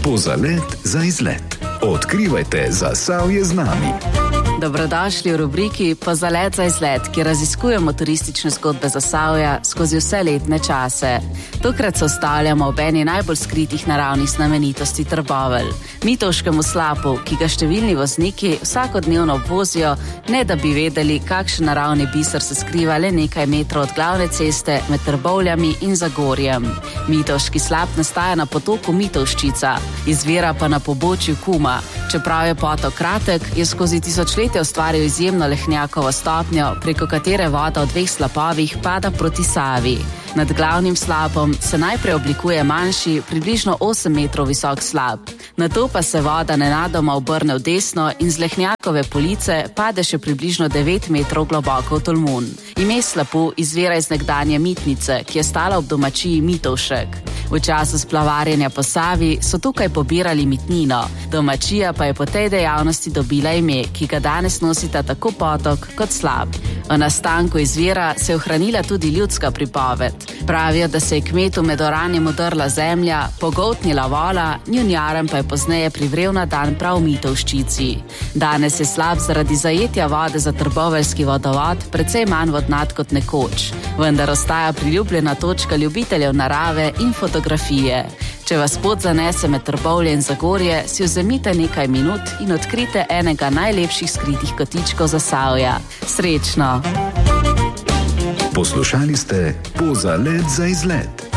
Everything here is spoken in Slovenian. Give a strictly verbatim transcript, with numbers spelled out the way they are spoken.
Pozalet za izlet. Odkrivajte Zasavje z nami. Dobrodošli v rubriki Pozalet za izlet, ki raziskujemo turistične zgodbe Zasavja skozi vse letne čase. Tokrat se ustavljamo ob eni najbolj skritih naravnih znamenitosti Trbovelj, Mitovškemu slapu, ki ga številni vozniki vsakodnevno obvozijo, ne da bi vedeli, kakšen naravni biser se skriva le nekaj metrov od glavne ceste med Trbovljami in Zagorjem. Mitovški slap nastaja na potoku Mitovščica, izvira pa na pobočju Kuma. Čeprav je potok kratek, je skozi tisočletja ustvaril izjemno lehnjakovo stopnjo, preko katere voda v dveh slapovih pada proti Savi. Nad glavnim slapom se najprej oblikuje manjši, približno osem metrov visok slap. Nato pa se voda nenadoma obrne v desno in z lehnjakove police pade še približno devet metrov globoko v Tolmun. Ime slapu izvira iz nekdanje mitnice, ki je stala ob domačiji Mitovšek. V času splavarjenja po Savi so tukaj pobirali mitnino, domačija pa je po tej dejavnosti dobila ime, ki ga danes nosita tako potok kot slap. O nastanku izvira se je ohranila tudi ljudska pripoved. Pravijo, da se je kmetu med oranjem udrla zemlja, pogoltnila vola, njun jarem pa je pozneje privrel na dan prav v Mitovščici. Danes je slap zaradi zajetja vode za trboveljski vodovod precej manj vodnat kot nekoč, vendar ostaja priljubljena točka ljubiteljev narave in fotografije. Če vas pot zanese med Trbovlje in Zagorje, si vzemite nekaj minut in odkrite enega najlepših skritih kotičkov Zasavja. Srečno! Poslušali ste Pozalet za izlet.